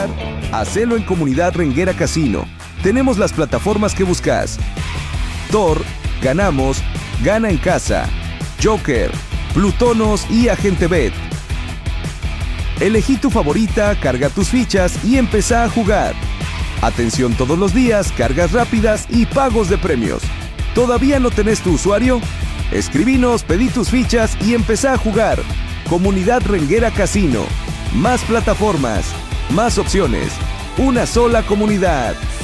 jugar? Hacelo en Comunidad Renguera Casino. Tenemos las plataformas que buscas: Tor, Ganamos, Gana en Casa, Joker, Plutonos y Agente Bet. Elegí tu favorita, carga tus fichas y empezá a jugar. Atención todos los días, cargas rápidas y pagos de premios. ¿Todavía no tenés tu usuario? Escribinos, pedí tus fichas y empezá a jugar. Comunidad Renguera Casino. Más plataformas, más opciones. Una sola comunidad.